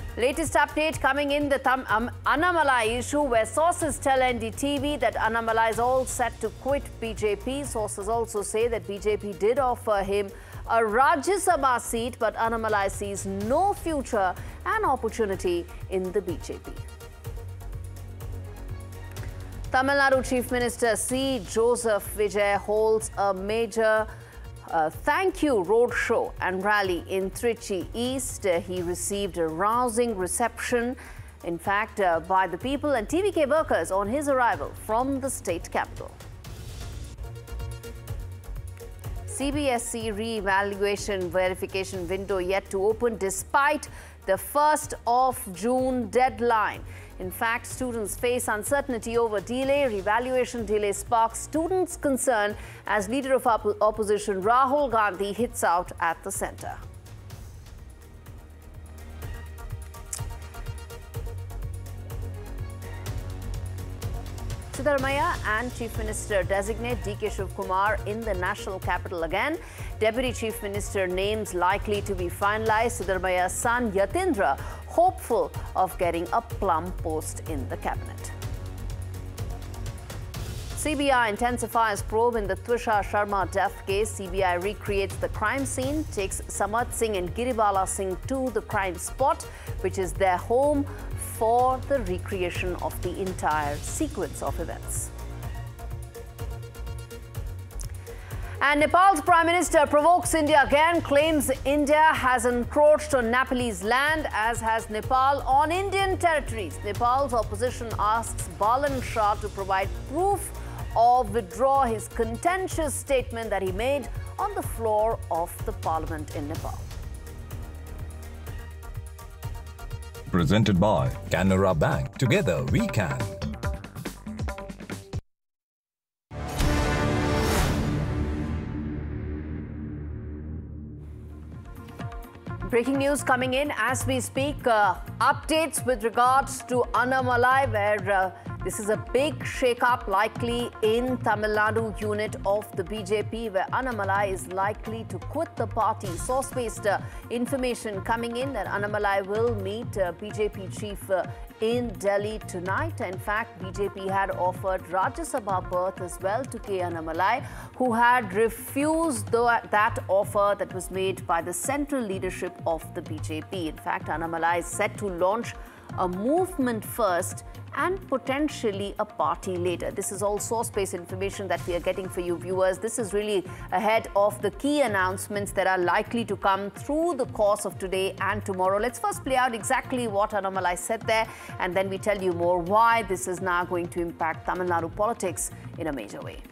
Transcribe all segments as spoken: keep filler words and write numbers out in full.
Latest update coming in the Tham um, Annamalai issue, where sources tell N D T V that Annamalai is all set to quit B J P. Sources also say that B J P did offer him a Rajya Sabha seat, but Annamalai sees no future and opportunity in the B J P. Tamil Nadu Chief Minister C. Joseph Vijay holds a major Uh, thank you roadshow and rally in Trichy East. Uh, he received a rousing reception, in fact, uh, by the people and T V K workers on his arrival from the state capital. C B S E re-evaluation verification window yet to open despite the first of June deadline. In fact, students face uncertainty over delay. Revaluation delay sparks students' concern as leader of op opposition Rahul Gandhi hits out at the centre. Siddaramaiah and Chief Minister designate D K Shivkumar in the national capital again. Deputy Chief Minister names likely to be finalized. Siddaramaiah's son Yatindra hopeful of getting a plum post in the cabinet. C B I intensifies probe in the Twisha Sharma death case. C B I recreates the crime scene, takes Samat Singh and Giribala Singh to the crime spot, which is their home, for the recreation of the entire sequence of events. And Nepal's Prime Minister provokes India again, claims India has encroached on Nepalese land, as has Nepal on Indian territories. Nepal's opposition asks Balan Shah to provide proof or withdraw his contentious statement that he made on the floor of the parliament in Nepal. Presented by Canara Bank. Together we can. Breaking news coming in as we speak. Uh, updates with regards to Annamalai, where uh, this is a big shake-up likely in Tamil Nadu unit of the B J P, where Annamalai is likely to quit the party. Source-based uh, information coming in that Annamalai will meet uh, B J P chief uh, in Delhi tonight. In fact, B J P had offered Rajya Sabha berth as well to K. Annamalai, who had refused the, that offer that was made by the central leadership of the B J P. In fact, Annamalai is set to launch a movement first and potentially a party later. This is all source-based information that we are getting for you viewers. This is really ahead of the key announcements that are likely to come through the course of today and tomorrow. Let's first play out exactly what Annamalai said there, and then we tell you more why this is now going to impact Tamil Nadu politics in a major way.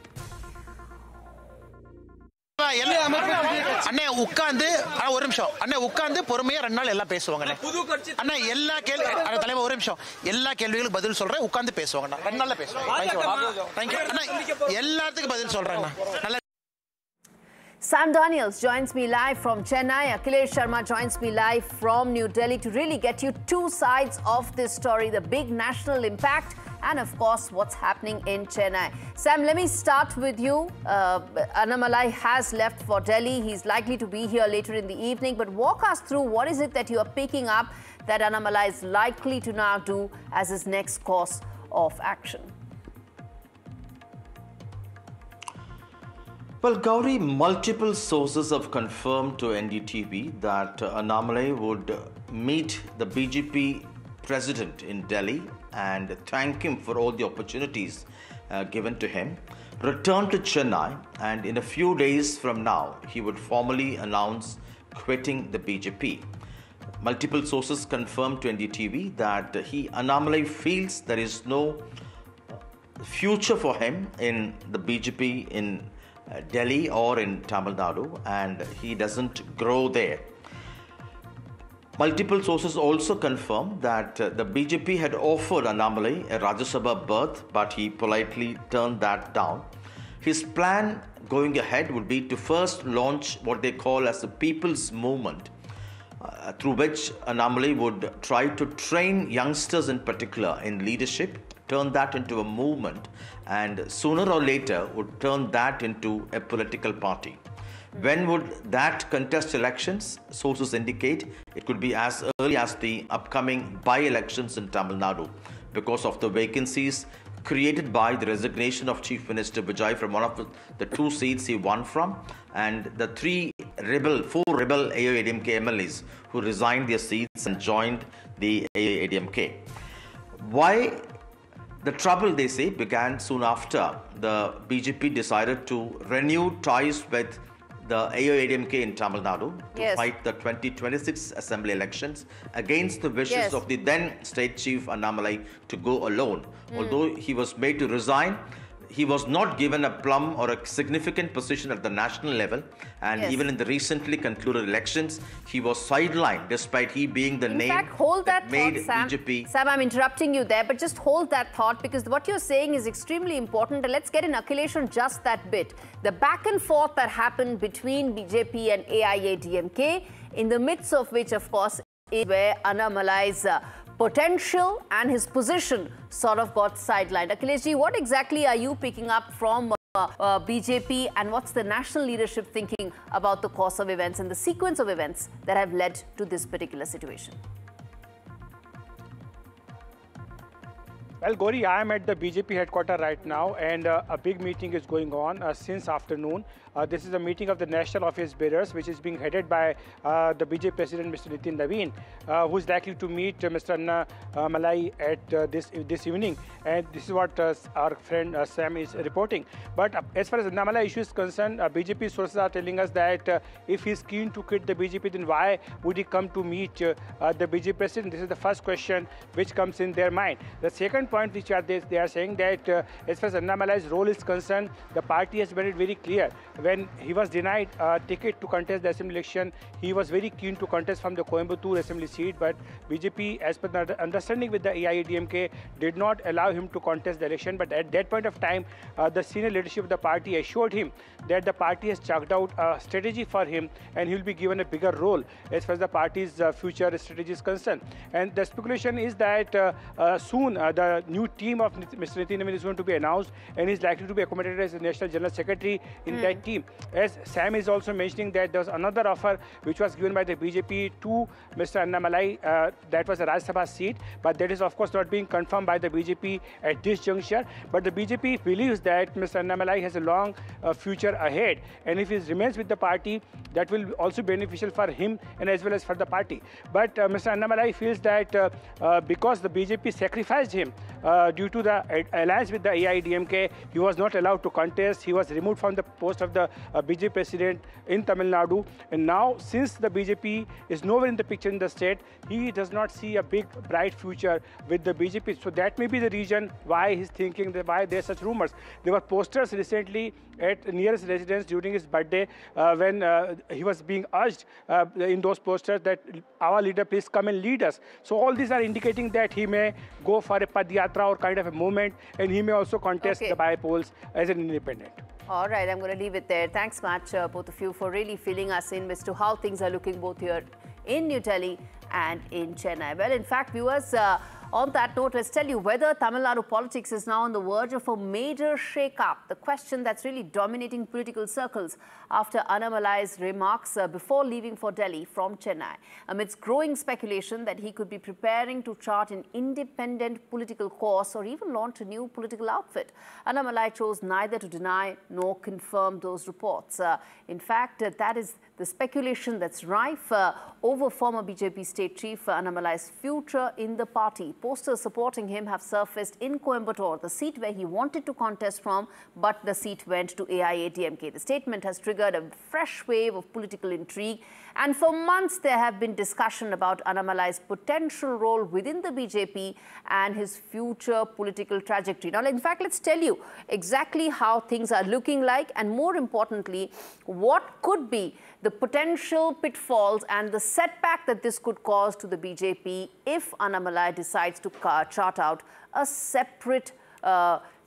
அண்ணே உட்கார்ந்து ஒரு நிமிஷம் அண்ணே உட்கார்ந்து பொறுமையா ரெண்டு நாள் எல்லாம் பேசுவாங்க அண்ணா எல்லா கேள்வி தலைவர் ஒரு நிமிஷம் எல்லா கேள்விகளுக்கு பதில் சொல்றேன் உட்கார்ந்து பேசுவாங்க ரெண்டு நாள்ல பேசுவாங்க தேங்க்யூ அண்ணா எல்லாத்துக்கும் பதில் சொல்றேன் நல்லா. Sam Daniels joins me live from Chennai. Akhilesh Sharma joins me live from New Delhi to really get you two sides of this story, the big national impact and, of course, what's happening in Chennai. Sam, let me start with you. Uh, Annamalai has left for Delhi. He's likely to be here later in the evening. But walk us through what is it that you are picking up that Annamalai is likely to now do as his next course of action. Well, Gauri, multiple sources have confirmed to N D T V that uh, Annamalai would uh, meet the B J P president in Delhi and thank him for all the opportunities uh, given to him, return to Chennai, and in a few days from now, he would formally announce quitting the B J P. Multiple sources confirmed to N D T V that he, Annamalai, feels there is no future for him in the B J P in Uh, Delhi or in Tamil Nadu, and he doesn't grow there. Multiple sources also confirm that uh, the B J P had offered Annamalai a Rajya Sabha berth, but he politely turned that down. His plan going ahead would be to first launch what they call as the People's Movement, uh, through which Annamalai would try to train youngsters in particular in leadership, turn that into a movement, and sooner or later would turn that into a political party. When would that contest elections? Sources indicate it could be as early as the upcoming by-elections in Tamil Nadu because of the vacancies created by the resignation of Chief Minister Vijay from one of the two seats he won from, and the three rebel, four rebel A I A D M K M L As who resigned their seats and joined the A I A D M K. Why? The trouble, they say, began soon after the B J P decided to renew ties with the A I A D M K in Tamil Nadu to yes. fight the twenty twenty-six assembly elections against the wishes yes. of the then state chief Annamalai to go alone. Mm. Although he was made to resign, he was not given a plum or a significant position at the national level, and yes. even in the recently concluded elections, he was sidelined despite he being the in name fact, hold that, that made thought, Sam. B J P. Sam, I'm interrupting you there, but just hold that thought, because what you're saying is extremely important. And let's get in Akhilesh on just that bit. The back and forth that happened between B J P and A I A D M K, in the midst of which, of course, is where Annamalai's uh, potential and his position sort of got sidelined. Akhileshji, what exactly are you picking up from uh, uh, B J P, and what's the national leadership thinking about the course of events and the sequence of events that have led to this particular situation? Well, Gauri, I am at the B J P headquarters right now, and uh, a big meeting is going on uh, since afternoon. Uh, this is a meeting of the National Office Bearers, which is being headed by uh, the B J P President, Mister Nitin Naveen, uh, who is likely to meet uh, Mister Annamalai at uh, this this evening. And this is what uh, our friend uh, Sam is reporting. But uh, as far as Annamalai issue is concerned, uh, B J P sources are telling us that uh, if he's keen to quit the B J P, then why would he come to meet uh, uh, the B J P President? This is the first question which comes in their mind. The second point which are they, they are saying that uh, as far as Annamalai's role is concerned, the party has made it very clear. When he was denied a ticket to contest the assembly election, he was very keen to contest from the Coimbatore assembly seat, but B J P, as per the understanding with the A I A D M K, did not allow him to contest the election. But at that point of time, uh, the senior leadership of the party assured him that the party has chalked out a strategy for him, and he will be given a bigger role as far as the party's uh, future strategy is concerned. And the speculation is that uh, uh, soon uh, the new team of Mister Nitin Naveen is going to be announced, and is likely to be accommodated as the National General Secretary in mm. that team. As Sam is also mentioning that there was another offer which was given by the B J P to Mister Annamalai, uh, that was a Rajya Sabha seat, but that is of course not being confirmed by the B J P at this juncture. But the B J P believes that Mister Annamalai has a long uh, future ahead, and if he remains with the party, that will also be beneficial for him and as well as for the party. But uh, Mister Annamalai feels that uh, uh, because the B J P sacrificed him uh, due to the alliance with the A I A D M K, he was not allowed to contest. He was removed from the post of the uh, B J P president in Tamil Nadu. And now, since the B J P is nowhere in the picture in the state, he does not see a big, bright future with the B J P. So that may be the reason why he's thinking that why there are such rumors. There were posters recently at nearest residence during his birthday uh, when uh, he was being urged uh, in those posters that our leader, please come and lead us. So all these are indicating that he may go for a Padyatra or kind of a movement, and he may also contest okay. the by-polls as an independent. All right, I'm going to leave it there. Thanks much, uh, both of you, for really filling us in as to how things are looking both here in New Delhi and in Chennai. Well, in fact, viewers, uh, on that note, let's tell you whether Tamil Nadu politics is now on the verge of a major shake-up. The question that's really dominating political circles after Annamalai's remarks uh, before leaving for Delhi from Chennai, amidst growing speculation that he could be preparing to chart an independent political course or even launch a new political outfit. Annamalai chose neither to deny nor confirm those reports. Uh, in fact, uh, that is the speculation that's rife uh, over former B J P state chief uh, Annamalai's future in the party. Posters supporting him have surfaced in Coimbatore, the seat where he wanted to contest from, but the seat went to A I A D M K. The statement has triggered a fresh wave of political intrigue, and for months there have been discussion about Annamalai's potential role within the B J P and his future political trajectory. Now, in fact, let's tell you exactly how things are looking like, and more importantly, what could be the potential pitfalls and the setback that this could cause to the B J P if Annamalai decides to chart out a separate uh,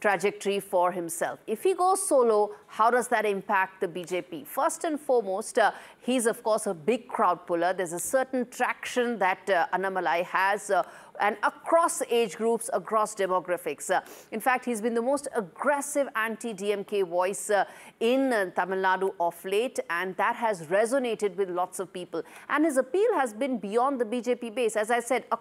trajectory for himself. If he goes solo, how does that impact the B J P? First and foremost, uh, he's of course a big crowd puller. There's a certain traction that uh, Annamalai has uh, and across age groups, across demographics. Uh, in fact, he's been the most aggressive anti-D M K voice uh, in uh, Tamil Nadu of late, and that has resonated with lots of people. And his appeal has been beyond the B J P base. As I said,